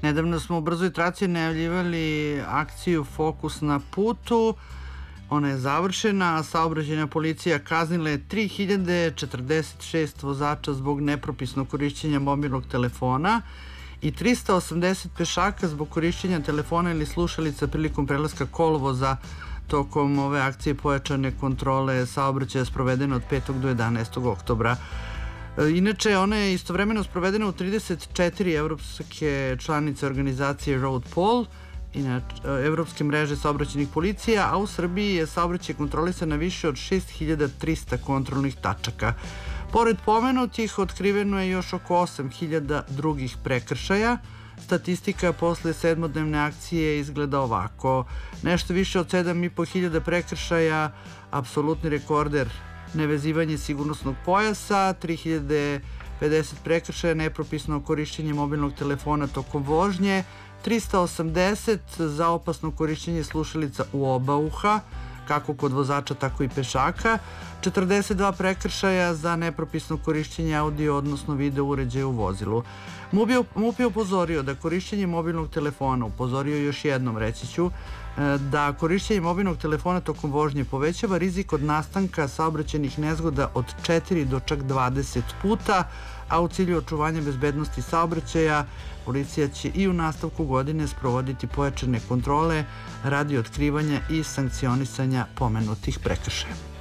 Nedavno smo u brzoj traci najavljivali akciju Fokus na putu. Ona je završena, a saobraćajna policija kaznila je 3046 vozača zbog nepropisnog korišćenja mobilnog telefona i 380 pešaka zbog korišćenja telefona ili slušalica prilikom prelaska kolovoza. Tokom ove akcije pojačane kontrole saobraćaja sprovedene od 5. do 11. oktobra. Inače, ona je istovremeno sprovedena u 34 evropske članice organizacije Road Poll, evropske mreže saobraćajnih policija, a u Srbiji je saobraćaj kontrolisan na više od 6300 kontrolnih tačaka. Pored pomenutih, otkriveno je još oko 8000 drugih prekršaja. Statistika posle sedmodnevne akcije izgleda ovako. Nešto više od 7500 prekršaja, apsolutni rekorder nevezivanje sigurnosnog pojasa, 3050 prekršaja, nepropisno korišćenje mobilnog telefona tokom vožnje, 380 za opasno korišćenje slušalica u oba uha, kako kod vozača, tako i pešaka, 42 prekršaja za nepropisno korišćenje audio, odnosno video uređaja u vozilu. MUP je upozorio da korišćenje mobilnog telefona, upozorio još jednom, reći ću, da korišćenje mobilnog telefona tokom vožnje povećava rizik od nastanka saobraćajnih nezgoda od 4 do čak 20 puta, a u cilju očuvanja bezbednosti saobraćaja policija će i u nastavku godine sprovoditi pojačane kontrole radi otkrivanja i sankcionisanja pomenutih prekršaja.